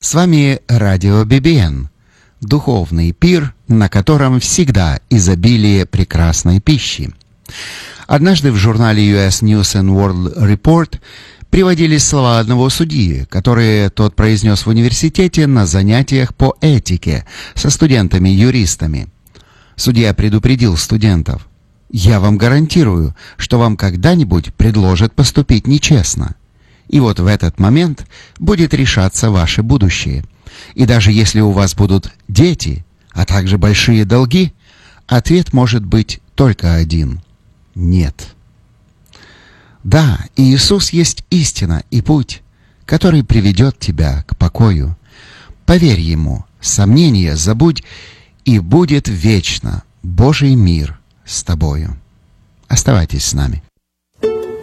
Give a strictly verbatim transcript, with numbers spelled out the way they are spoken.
С вами радио би би эн, духовный пир, на котором всегда изобилие прекрасной пищи. Однажды в журнале ю эс News and World Report приводились слова одного судьи, которые тот произнес в университете на занятиях по этике со студентами-юристами. Судья предупредил студентов: «Я вам гарантирую, что вам когда-нибудь предложат поступить нечестно. И вот в этот момент будет решаться ваше будущее. И даже если у вас будут дети, а также большие долги, ответ может быть только один – нет». Да, Иисус есть истина и путь, который приведет тебя к покою. Поверь Ему, сомнения забудь, и будет вечно Божий мир с тобою. Оставайтесь с нами.